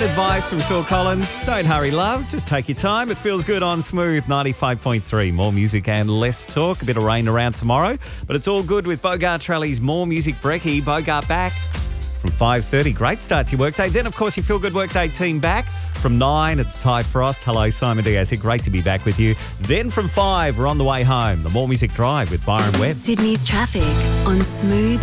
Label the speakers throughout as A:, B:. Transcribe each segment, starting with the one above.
A: advice from Phil Collins. Don't hurry, love. Just take your time. It feels good on Smooth 95.3. More music and less talk. A bit of rain around tomorrow, but it's all good with Bogart Trelli's More Music Brekkie. Bogart back from 5:30. Great start to your workday. Then, of course, your Feel Good Workday team back. From 9, it's Ty Frost. Hello, Simon Diaz here. Great to be back with you. Then from 5, we're on the way home. The More Music Drive with Byron Webb.
B: Sydney's traffic on Smooth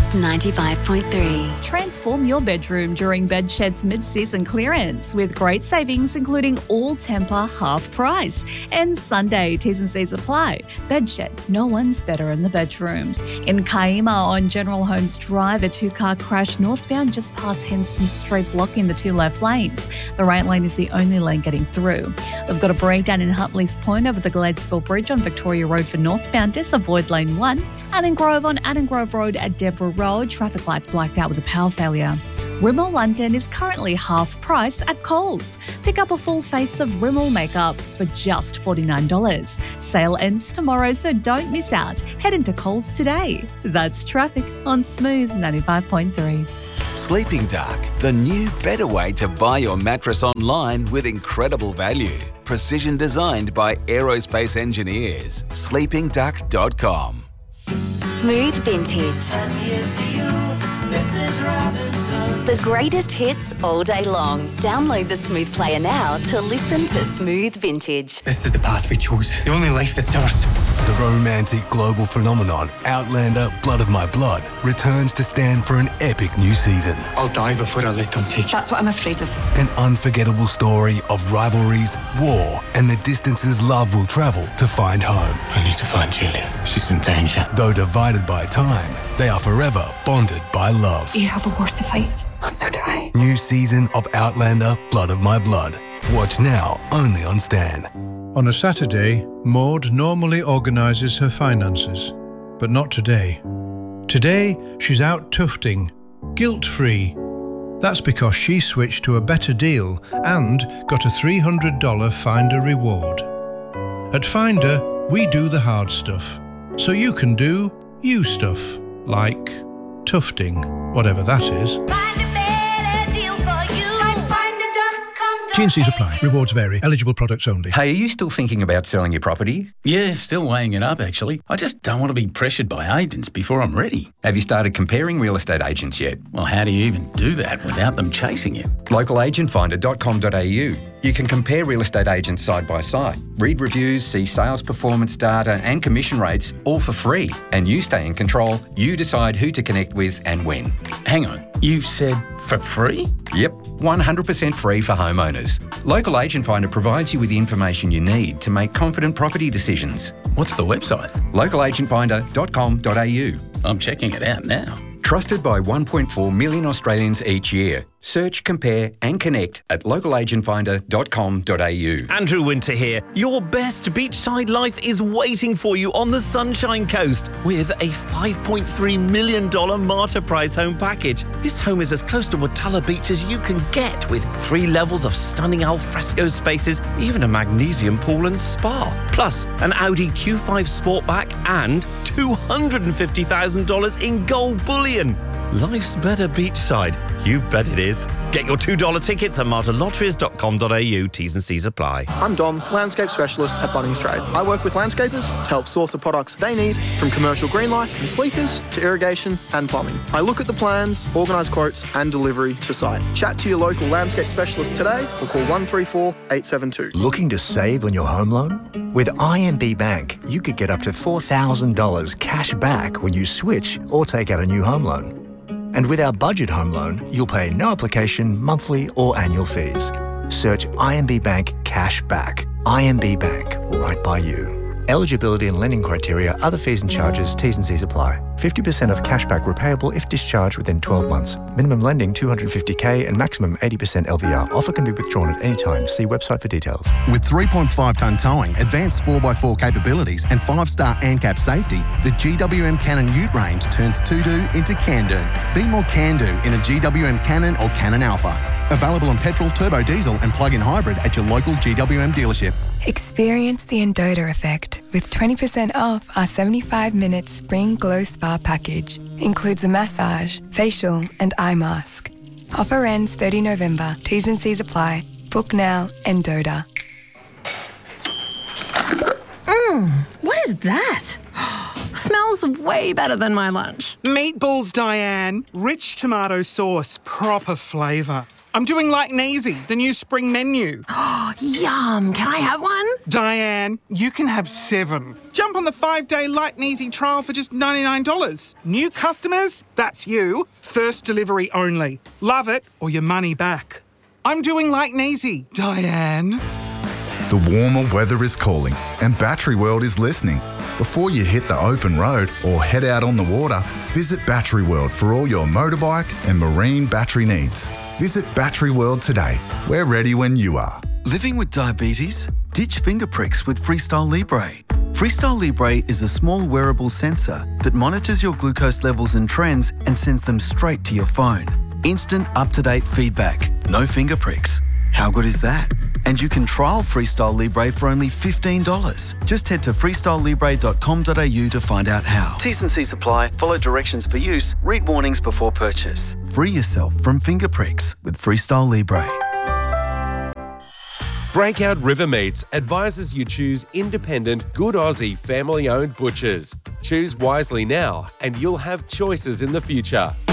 B: 95.3.
C: Transform your bedroom during Bedshed's mid-season clearance with great savings including all Tempur half price. And Sunday, T's and C's apply. Bedshed, no one's better in the bedroom. In Kaima on General Holmes Drive, a 2-car crash northbound just past Henson Street, blocking the 2 left lanes. The right lane is the only lane getting through. We've got a breakdown in Huntleys Point over the Gladesville Bridge on Victoria Road for northbounders. Avoid lane 1. Adam Grove on Adam Grove Road at Deborah Road. Traffic lights blacked out with a power failure. Rimmel London is currently half price at Coles. Pick up a full face of Rimmel makeup for just $49. Sale ends tomorrow, so don't miss out. Head into Coles today. That's traffic on Smooth 95.3.
D: Sleeping Dark, the new, better way to buy your mattress online with incredible value. Precision designed by aerospace engineers. sleepingduck.com.
B: Smooth Vintage.
E: And here's to you, Mrs. Robinson.
B: The greatest hits all day long. Download the Smooth Player now to listen to Smooth Vintage.
F: This is the path we chose. The only life that's ours.
G: The romantic global phenomenon, Outlander Blood of My Blood, returns to stand for an epic new season.
F: I'll die before I let them take you.
H: That's what I'm afraid of.
G: An unforgettable story of rivalries, war, and the distances love will travel to find home.
F: I need to find Julia. She's in danger.
G: Though divided by time, they are forever bonded by love.
H: You have a war to fight. So do I.
G: New season of Outlander Blood of My Blood. Watch now only on Stan.
I: On a Saturday, Maud normally organises her finances, but not today. Today, she's out tufting, guilt-free. That's because she switched to a better deal and got a $300 Finder reward. At Finder, we do the hard stuff, so you can do you stuff, like tufting, whatever that is. T&Cs apply. Rewards vary. Eligible products only.
J: Hey, are you still thinking about selling your property?
K: Yeah, still weighing it up, actually. I just don't want to be pressured by agents before I'm ready.
J: Have you started comparing real estate agents yet?
K: Well, how do you even do that without them chasing you?
J: Localagentfinder.com.au. You can compare real estate agents side by side, read reviews, see sales performance data and commission rates, all for free. And you stay in control. You decide who to connect with and when.
K: Hang on, you said for free?
J: Yep, 100% free for homeowners. Local Agent Finder provides you with the information you need to make confident property decisions.
K: What's the website?
J: Localagentfinder.com.au.
K: I'm checking it out now.
J: Trusted by 1.4 million Australians each year. Search, compare and connect at localagentfinder.com.au.
L: Andrew Winter here. Your best beachside life is waiting for you on the Sunshine Coast with a $5.3 million Marta Prize home package. This home is as close to Watala Beach as you can get, with 3 levels of stunning alfresco spaces, even a magnesium pool and spa. Plus, an Audi Q5 Sportback and $250,000 in gold bullion. Life's better beachside. You bet it is. Get your $2 tickets at martalotteries.com.au. T's and C's apply.
M: I'm Dom, landscape specialist at Bunnings Trade. I work with landscapers to help source the products they need, from commercial green life and sleepers to irrigation and plumbing. I look at the plans, organise quotes and delivery to site. Chat to your local landscape specialist today or call 134 872.
N: Looking to save on your home loan? With IMB Bank, you could get up to $4,000 cash back when you switch or take out a new home loan. And with our budget home loan, you'll pay no application, monthly or annual fees. Search IMB Bank Cash Back. IMB Bank, right by you. Eligibility and lending criteria, other fees and charges, T's and C's apply. 50% of cashback repayable if discharged within 12 months. Minimum lending $250K and maximum 80% LVR. Offer can be withdrawn at any time. See website for details.
O: With 3.5-tonne towing, advanced 4x4 capabilities and 5-star ANCAP safety, the GWM Cannon Ute range turns to-do into can-do. Be more can-do in a GWM Cannon or Cannon Alpha. Available on petrol, turbo diesel and plug-in hybrid at your local GWM dealership.
P: Experience the Endota effect with 20% off our 75-minute Spring Glow Spa package. Includes a massage, facial and eye mask. Offer ends 30 November. T's and C's apply. Book now and Doda.
Q: What is that? Smells way better than my lunch.
R: Meatballs, Diane. Rich tomato sauce, proper flavour. I'm doing like Neasy, the new spring menu.
Q: Yum. Can I have one?
R: Diane, you can have 7. Jump on the 5-day Light and Easy trial for just $99. New customers? That's you. First delivery only. Love it or your money back. I'm doing like Neasy, Diane.
S: The warmer weather is calling and Battery World is listening. Before you hit the open road or head out on the water, visit Battery World for all your motorbike and marine battery needs. Visit Battery World today. We're ready when you are.
D: Living with diabetes? Ditch finger pricks with Freestyle Libre. Freestyle Libre is a small wearable sensor that monitors your glucose levels and trends and sends them straight to your phone. Instant, up-to-date feedback. No finger pricks. How good is that? And you can trial Freestyle Libre for only $15. Just head to freestylelibre.com.au to find out how. T's and C's apply. Follow directions for use. Read warnings before purchase. Free yourself from finger pricks with Freestyle Libre.
T: Breakout River Meats advises you choose independent, good Aussie, family-owned butchers. Choose wisely now and you'll have choices in the future.